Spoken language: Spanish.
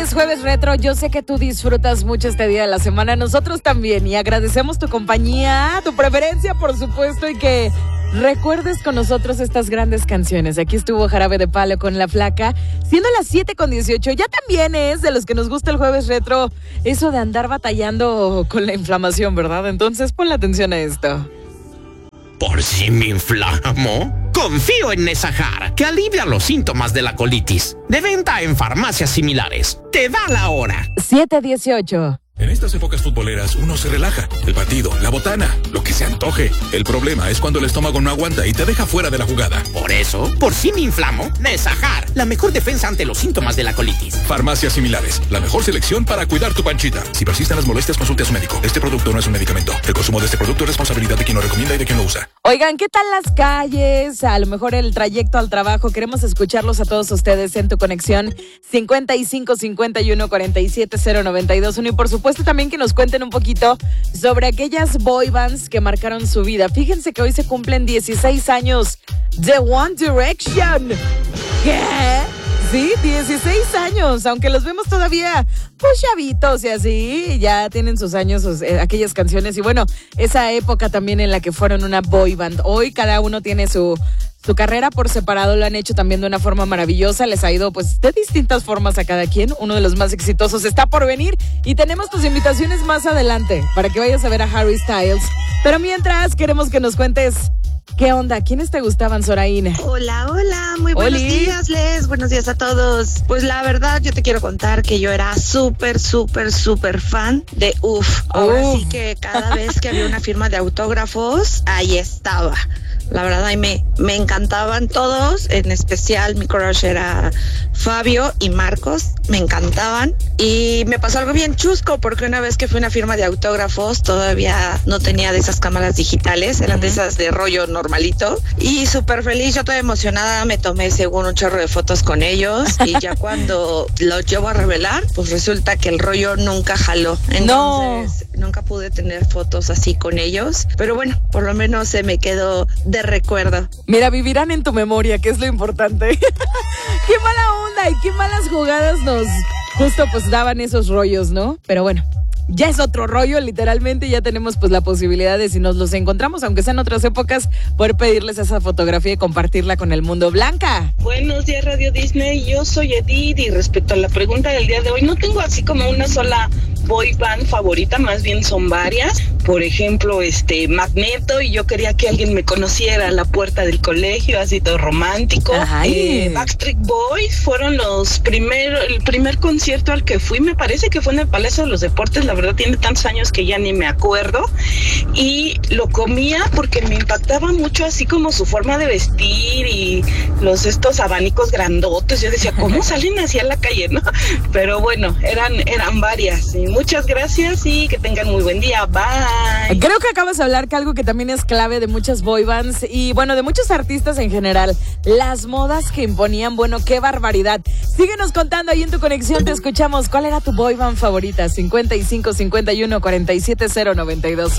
es Jueves Retro. Yo sé que tú disfrutas mucho este día de la semana. Nosotros también. Y agradecemos tu compañía, tu preferencia, por supuesto. Y que recuerdes con nosotros estas grandes canciones. Aquí estuvo Jarabe de Palo con La Flaca. Siendo las 7:18. Ya también es de los que nos gusta el Jueves Retro. Eso de andar batallando con la inflamación, ¿verdad? Entonces ponle atención a esto. ¿Por si me inflamo? Confío en Nesajar, que alivia los síntomas de la colitis. De venta en farmacias similares. Te da la hora. 7:18. En estas épocas futboleras uno se relaja. El partido, la botana, lo que se antoje. El problema es cuando el estómago no aguanta y te deja fuera de la jugada. Por eso, por si me inflamo, Nesajar, la mejor defensa ante los síntomas de la colitis. Farmacias similares, la mejor selección para cuidar tu panchita. Si persisten las molestias, consulte a su médico. Este producto no es un medicamento. El consumo de este producto es responsabilidad de quien lo recomienda y de quien lo usa. Oigan, ¿qué tal las calles? A lo mejor el trayecto al trabajo. Queremos escucharlos a todos ustedes en tu conexión 55 51 47 092 1. Y por supuesto también que nos cuenten un poquito sobre aquellas boy bands que marcaron su vida. Fíjense que hoy se cumplen 16 años de One Direction. ¿Qué? Sí, 16 años, aunque los vemos todavía pues chavitos y así, ya tienen sus años aquellas canciones. Y bueno, esa época también en la que fueron una boy band. Hoy cada uno tiene su carrera por separado, lo han hecho también de una forma maravillosa, les ha ido pues de distintas formas a cada quien. Uno de los más exitosos está por venir y tenemos tus invitaciones más adelante para que vayas a ver a Harry Styles. Pero mientras queremos que nos cuentes ¿qué onda? ¿Quiénes te gustaban, Zoraína? Hola, muy buenos días, Les. Buenos días a todos. Pues la verdad, yo te quiero contar que yo era súper fan de UF. Ahora sí que cada vez que había una firma de autógrafos, ahí estaba. La verdad, ahí me encantaban todos. En especial, mi crush era Fabio y Marcos. Me encantaban. Y me pasó algo bien chusco, porque una vez que fui a una firma de autógrafos, todavía no tenía de esas cámaras digitales, eran de esas de rollo normalito. Y súper feliz, yo toda emocionada, me tomé según un chorro de fotos con ellos. Y ya cuando los llevo a revelar, pues resulta que el rollo nunca jaló. Entonces, nunca pude tener fotos así con ellos. Pero bueno, por lo menos se me quedó de recuerdo. Mira, vivirán en tu memoria, que es lo importante. Qué mala onda y qué malas jugadas nos justo pues daban esos rollos, ¿no? Pero bueno, ya es otro rollo, literalmente. Ya tenemos pues la posibilidad de, si nos los encontramos, aunque sean otras épocas, poder pedirles esa fotografía y compartirla con el mundo. Blanca. Buenos días, Radio Disney. Yo soy Edith y respecto a la pregunta del día de hoy, no tengo así como una sola boy band favorita, más bien son varias. Por ejemplo, Magneto, y yo quería que alguien me conociera a la puerta del colegio, así todo romántico. Backstreet Boys fueron el primer concierto al que fui, me parece que fue en el Palacio de los Deportes, la verdad tiene tantos años que ya ni me acuerdo, y lo comía porque me impactaba mucho así como su forma de vestir y estos abanicos grandotes. Yo decía, ¿cómo salen así a la calle, no? Pero bueno, eran varias. Y muchas gracias y que tengan muy buen día. Bye. Creo que acabas de hablar que algo que también es clave de muchas boy bands y bueno, de muchos artistas en general, las modas que imponían. Bueno, qué barbaridad. Síguenos contando ahí en tu conexión, te escuchamos. ¿Cuál era tu boy band favorita? 55 51 47 092.